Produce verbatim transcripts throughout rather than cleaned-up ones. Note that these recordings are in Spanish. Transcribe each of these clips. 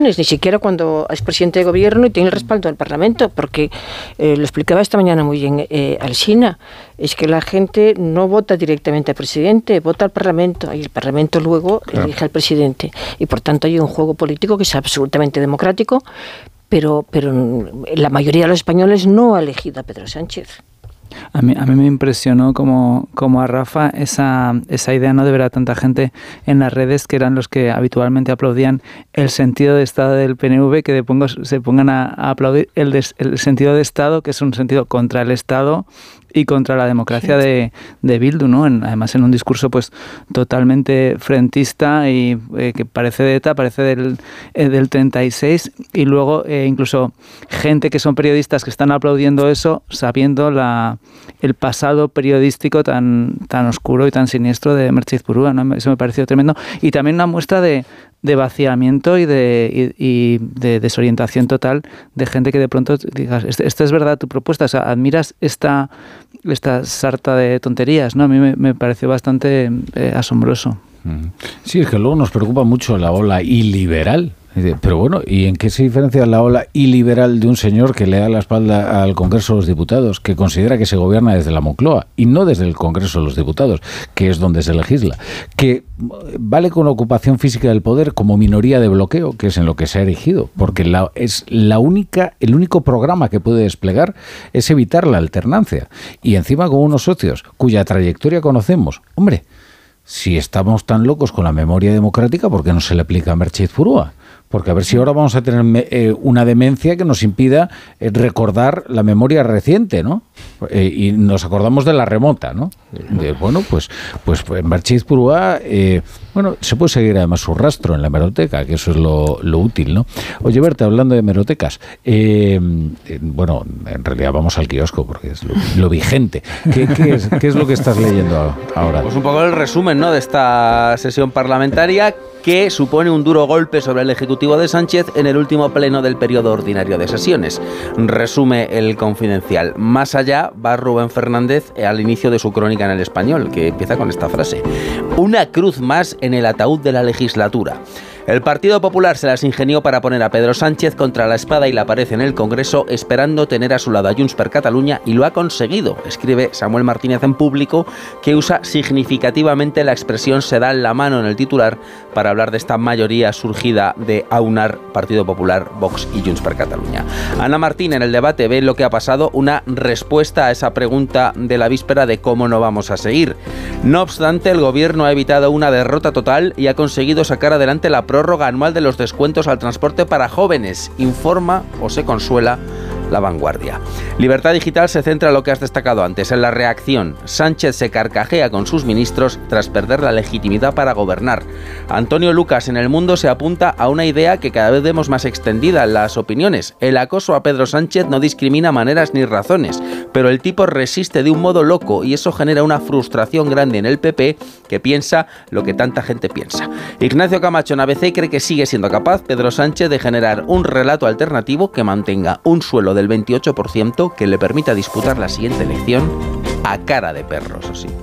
Ni siquiera cuando es presidente de gobierno y tiene el respaldo del Parlamento, porque eh, lo explicaba esta mañana muy bien eh, Alsina, es que la gente no vota directamente al presidente, vota al Parlamento, y el Parlamento luego claro. elige al presidente, y por tanto hay un juego político que es absolutamente democrático, pero, pero la mayoría de los españoles no ha elegido a Pedro Sánchez. A mí, a mí me impresionó como, como a Rafa esa, esa idea, ¿no?, de ver a tanta gente en las redes que eran los que habitualmente aplaudían el sentido de Estado del P N V, que de pongo, se pongan a, a aplaudir el, de, el sentido de Estado, que es un sentido contra el Estado y contra la democracia sí. de, de Bildu, ¿no? En, además en un discurso pues totalmente frentista y eh, que parece de ETA, parece del, eh, del treinta y seis, y luego eh, incluso gente que son periodistas que están aplaudiendo eso sabiendo la, el pasado periodístico tan, tan oscuro y tan siniestro de Mertxez Purúa, ¿no? Eso me pareció tremendo. Y también una muestra de de vaciamiento y de, y, y de desorientación total de gente que de pronto digas, esta es verdad tu propuesta, o sea, admiras esta, esta sarta de tonterías, ¿no? A mí me, me pareció bastante eh, asombroso. Sí, es que luego nos preocupa mucho la ola iliberal. Pero bueno, ¿y en qué se diferencia la ola iliberal de un señor que le da la espalda al Congreso de los Diputados, que considera que se gobierna desde la Moncloa y no desde el Congreso de los Diputados, que es donde se legisla, que vale con la ocupación física del poder como minoría de bloqueo, que es en lo que se ha erigido, porque la, es la única, el único programa que puede desplegar es evitar la alternancia, y encima con unos socios cuya trayectoria conocemos? Hombre, si estamos tan locos con la memoria democrática, ¿por qué no se le aplica a Mertxez Purúa? Porque a ver si ahora vamos a tener eh, una demencia que nos impida eh, recordar la memoria reciente, ¿no? Eh, y nos acordamos de la remota, ¿no? De, bueno, pues, pues, pues Mertxez Purúa, eh, bueno, se puede seguir además su rastro en la hemeroteca, que eso es lo, lo útil, ¿no? Oye, Berta, hablando de hemerotecas, eh, eh, bueno, en realidad vamos al kiosco porque es lo, lo vigente. ¿Qué, qué, es, ¿Qué es lo que estás leyendo ahora? Pues un poco el resumen, ¿no?, de esta sesión parlamentaria, que supone un duro golpe sobre el Ejecutivo de Sánchez en el último pleno del periodo ordinario de sesiones. Resume el Confidencial. Más allá va Rubén Fernández al inicio de su crónica en El Español, que empieza con esta frase: una cruz más en el ataúd de la legislatura. El Partido Popular se las ingenió para poner a Pedro Sánchez contra la espada y la pared en el Congreso, esperando tener a su lado a Junts per Catalunya, y lo ha conseguido, escribe Samuel Martínez en Público, que usa significativamente la expresión "se dan la mano" en el titular para hablar de esta mayoría surgida de aunar Partido Popular, Vox y Junts per Catalunya. Ana Martín en el debate ve lo que ha pasado una respuesta a esa pregunta de la víspera de cómo no vamos a seguir. No obstante, el gobierno ha evitado una derrota total y ha conseguido sacar adelante la prórroga anual de los descuentos al transporte para jóvenes, informa o se consuela La Vanguardia. Libertad Digital se centra en lo que has destacado antes, en la reacción. Sánchez se carcajea con sus ministros tras perder la legitimidad para gobernar. Antonio Lucas en El Mundo se apunta a una idea que cada vez vemos más extendida en las opiniones. El acoso a Pedro Sánchez no discrimina maneras ni razones, pero el tipo resiste de un modo loco y eso genera una frustración grande en el P P, que piensa lo que tanta gente piensa. Ignacio Camacho en A B C cree que sigue siendo capaz Pedro Sánchez de generar un relato alternativo que mantenga un suelo del veintiocho por ciento que le permita disputar la siguiente elección a cara de perro, eso sí.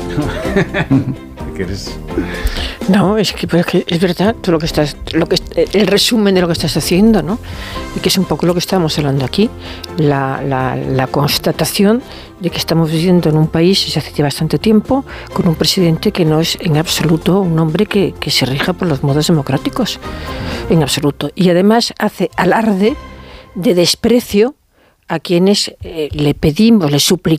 ¿Qué eres? No, es que, pero es que es verdad todo lo que estás, lo que el resumen de lo que estás haciendo, ¿no? Y que es un poco lo que estábamos hablando aquí, la, la, la constatación de que estamos viviendo en un país desde hace bastante tiempo con un presidente que no es en absoluto un hombre que, que se rija por los modos democráticos, en absoluto. Y además hace alarde de desprecio a quienes eh, le pedimos, le suplicamos